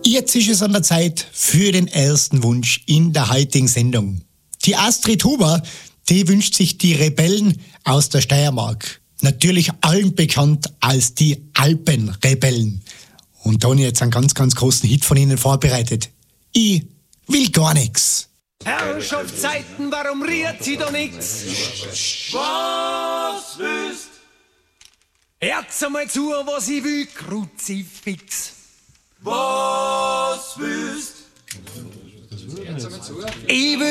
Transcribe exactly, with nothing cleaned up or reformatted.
Jetzt ist es an der Zeit für den ersten Wunsch in der heutigen Sendung. Die Astrid Huber, die wünscht sich die Rebellen aus der Steiermark. Natürlich allen bekannt als die Alpenrebellen. Und da habe ich jetzt einen ganz, ganz großen Hit von ihnen vorbereitet. Ich will gar nix. Herrschaftszeiten, warum riert sie da nix? Was willst? Hört's einmal zu, was ich will, Kruzifix. Was willst? Ich will